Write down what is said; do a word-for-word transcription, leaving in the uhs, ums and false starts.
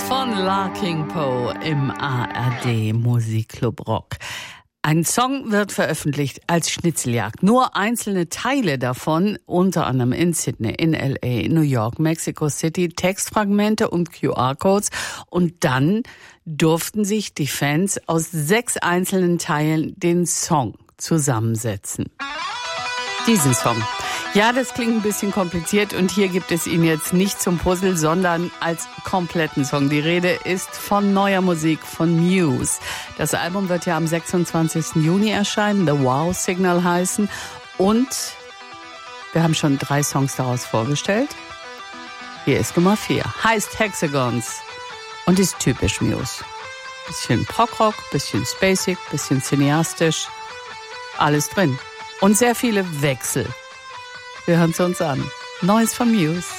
von Larking Poe im A R D Musikclub Rock. Ein Song wird veröffentlicht als Schnitzeljagd. Nur einzelne Teile davon, unter anderem in Sydney, in L A, in New York, Mexico City, Textfragmente und Q R-Codes. Und dann durften sich die Fans aus sechs einzelnen Teilen den Song zusammensetzen. Diesen Song. Ja, das klingt ein bisschen kompliziert und hier gibt es ihn jetzt nicht zum Puzzle, sondern als kompletten Song. Die Rede ist von neuer Musik von Muse. Das Album wird ja am sechsundzwanzigsten Juni erscheinen, The Wow Signal heißen. Und wir haben schon drei Songs daraus vorgestellt. Hier ist Nummer vier, heißt Hexagons und ist typisch Muse. Bisschen Prog-Rock, bisschen spacig, bisschen cineastisch, alles drin. Und sehr viele Wechsel. Wir hören es uns an. Neues von Muse.